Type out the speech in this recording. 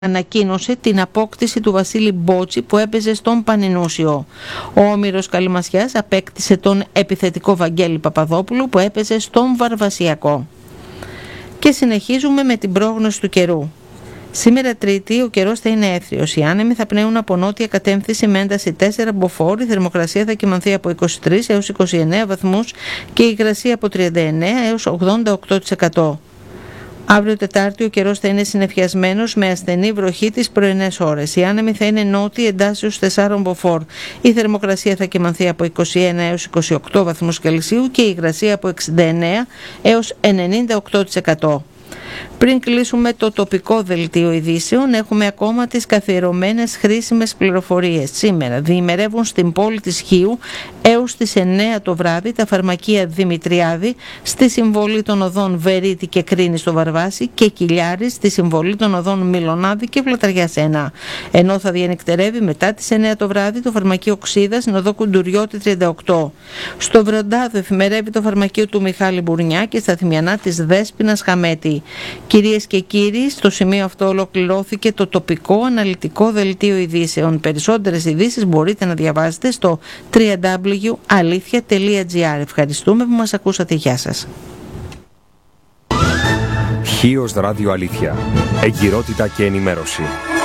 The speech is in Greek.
ανακοίνωσε την απόκτηση του Βασίλη Μπότση που έπαιζε στον Πανινούσιο. Ο Όμηρος Καλυμασιάς απέκτησε τον επιθετικό Βαγγέλη Παπαδόπουλου που έπαιζε στον Βαρβασιακό. Και συνεχίζουμε με την πρόγνωση του καιρού. Σήμερα Τρίτη ο καιρός θα είναι έθριος. Οι άνεμοι θα πνέουν από νότια κατεύθυνση με ένταση 4 μποφόρ. Η θερμοκρασία θα κυμανθεί από 23 έως 29 βαθμούς και η υγρασία από 39 έως 88%. Αύριο Τετάρτη ο καιρός θα είναι συννεφιασμένος με ασθενή βροχή τις πρωινές ώρες. Οι άνεμοι θα είναι νότιοι εντάσσεως 4 μποφόρ. Η θερμοκρασία θα κυμανθεί από 21 έως 28 βαθμούς Κελσίου και η υγρασία από 69 έως 98%. Πριν κλείσουμε το τοπικό δελτίο ειδήσεων, έχουμε ακόμα τις καθιερωμένες χρήσιμες πληροφορίες. Σήμερα διημερεύουν στην πόλη της Χίου έως τις 9 το βράδυ τα φαρμακεία Δημητριάδη στη συμβολή των οδών Βερίτη και Κρίνη στο Βαρβάσι και Κιλιάρη στη συμβολή των οδών Μιλονάδη και Βλαταριάς 1. Ενώ θα διανυκτερεύει μετά τις 9 το βράδυ το φαρμακείο Ξίδα στην οδό Κουντουριώτη 38. Στο Βροντάδο εφημερεύει το φαρμακείο του Μιχάλη Μπουρνιά και στα Θημιανά της Δέσποινας Χαμέτη. Κυρίες και κύριοι, στο σημείο αυτό ολοκληρώθηκε το τοπικό αναλυτικό δελτίο ειδήσεων. Περισσότερες ειδήσεις μπορείτε να διαβάσετε στο www.alithia.gr. Ευχαριστούμε που μας ακούσατε. Γεια σας. Χίος Ράδιο Αλήθεια. Εγκυρότητα και ενημέρωση.